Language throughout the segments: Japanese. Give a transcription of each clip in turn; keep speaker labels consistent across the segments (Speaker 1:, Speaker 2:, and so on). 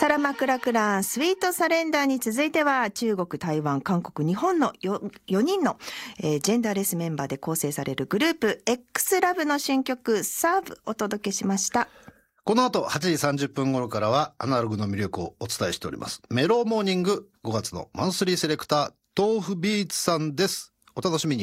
Speaker 1: ラマクラクラスイートサレンダーに続いては、中国、台湾、韓国、日本の 4人の、ジェンダーレスメンバーで構成されるグループ X ラブの新曲サーブお届けしました。
Speaker 2: この後8時30分頃からはアナログの魅力をお伝えしておりますメローモーニング。5月のマンスリーセレクター豆腐ビーツさんです。お楽しみに。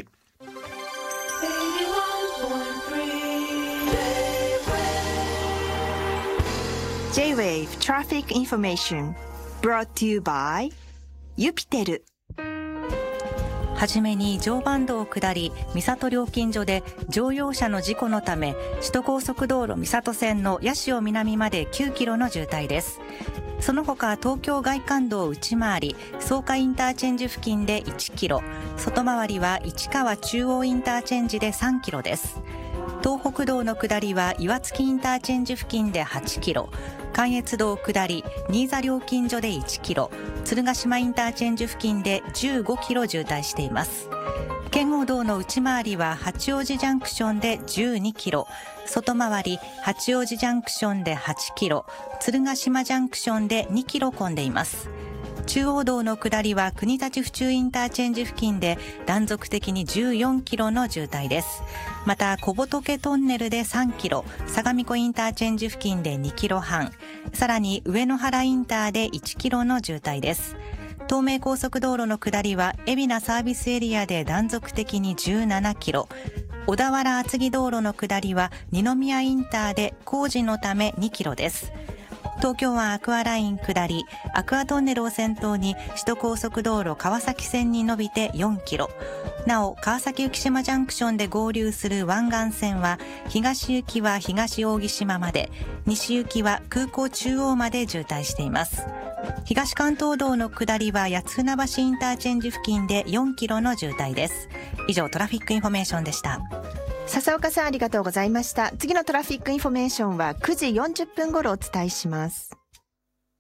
Speaker 1: J-Wave Traffic Information brought to you by ユピテル。
Speaker 3: はじめに常磐道下り三郷料金所で乗用車の事故のため首都高速道路三郷線の八潮南まで9キロの渋滞です。その他東京外環道内回り草加インターチェンジ付近で1キロ、外回りは市川中央インターチェンジで3キロです。東北道の下りは岩槻インターチェンジ付近で8キロ、関越道下り新座料金所で1キロ、鶴ヶ島インターチェンジ付近で15キロ渋滞しています。圏央道の内回りは八王子ジャンクションで12キロ、外回り八王子ジャンクションで8キロ、鶴ヶ島ジャンクションで2キロ混んでいます。中央道の下りは国立府中インターチェンジ付近で断続的に14キロの渋滞です。また小仏トンネルで3キロ、相模湖インターチェンジ付近で2キロ半、さらに上野原インターで1キロの渋滞です。東名高速道路の下りは海老名サービスエリアで断続的に17キロ、小田原厚木道路の下りは二宮インターで工事のため2キロです。東京湾アクアライン下りアクアトンネルを先頭に首都高速道路川崎線に伸びて4キロ、なお川崎浮島ジャンクションで合流する湾岸線は東行きは東扇島まで、西行きは空港中央まで渋滞しています。東関東道の下りは八船橋インターチェンジ付近で4キロの渋滞です。以上トラフィックインフォメーションでした。
Speaker 1: 笹岡さんありがとうございました。次のトラフィックインフォメーションは9時40分頃お伝えします。